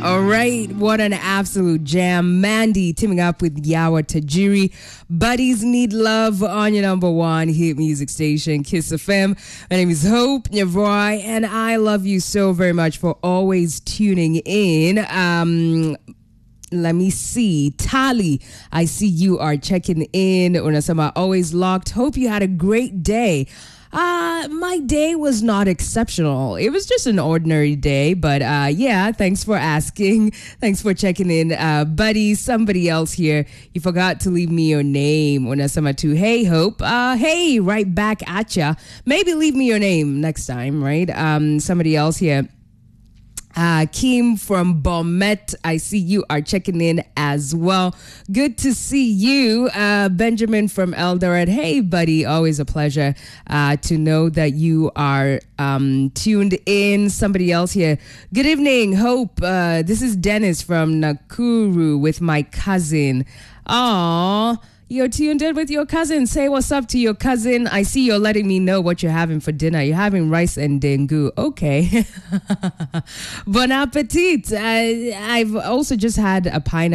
All right, what an absolute jam. Mandy teaming up with Yawa Tajiri. Buddies Need Love on your number one hit music station, Kiss FM. My name is Hope Nyavroy, and I love you so very much for always tuning in. Let me see. Tali, I see you are checking in. Unasama, always locked. Hope you had a great day. My day was not exceptional. It was just an ordinary day, but yeah, thanks for asking. Thanks for checking in. Buddy, somebody else here. You forgot to leave me your name. Unasama too. Hey, Hope. Hey, right back at ya. Maybe leave me your name next time, right? Somebody else here. Kim from Bomet, I see you are checking in as well. Good to see you. Benjamin from Eldoret. Hey, buddy. Always a pleasure to know that you are tuned in. Somebody else here. Good evening, Hope. This is Dennis from Nakuru with my cousin. Aww. You're tuned in with your cousin. Say what's up to your cousin. I see you're letting me know what you're having for dinner. You're having rice and dengu. Okay. Bon appetit. I've also just had a pineapple.